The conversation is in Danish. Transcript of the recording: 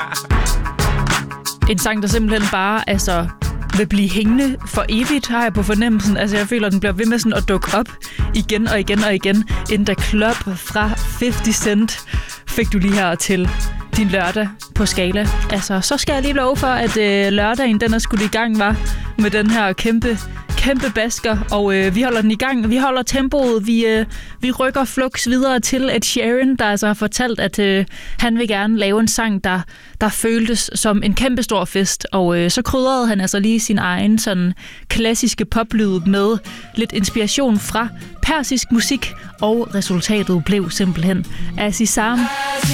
En sang, der simpelthen bare vil blive hængende for evigt, har jeg på fornemmelsen. Altså, jeg føler, at den bliver ved med sådan at dukke op igen og igen og igen. In the Club fra 50 Cent fik du lige her til din lørdag på Skala. Altså, så skal jeg lige love for, at lørdagen, den er skudt i gang, var med den her kæmpe basker, og vi holder den i gang. Vi holder tempoet. Vi rykker flux videre til Ed Sheeran, der altså har fortalt, at han vil gerne lave en sang, der føltes som en kæmpe stor fest. Og så krydrede han altså lige sin egen sådan klassiske poplyd med lidt inspiration fra persisk musik, og resultatet blev simpelthen Azizam.